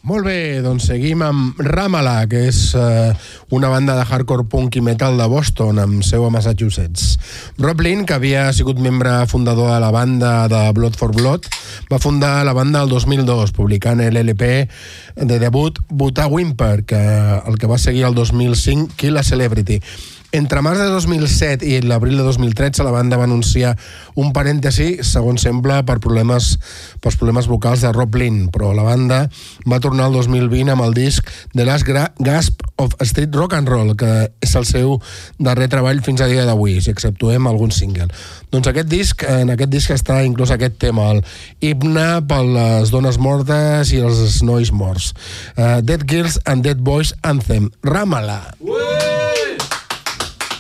Molt bé, doncs seguim amb Ramallah, que és una banda de hardcore punk i metal de Boston, amb seu a Massachusetts. Rob Lynn, que havia sigut membre fundador de la banda de Blood for Blood, va fundar la banda el 2002, publicant l'LP de debut Buta Whimper, que el que va seguir el 2005, Kill a Celebrity. Entre març de 2007 i l'abril de 2013 la banda va anunciar un parèntesi, segons sembla, pels problemes vocals de Rob Lynn, però la banda va tornar el 2020 amb el disc The Last Gasp of Street Rock and Roll, que és el seu darrer treball fins a dia d'avui, si exceptuem algun single. Doncs en aquest disc està inclús aquest tema, el himne per les dones mortes i els nois morts. Dead Girls and Dead Boys Anthem, Ramallah.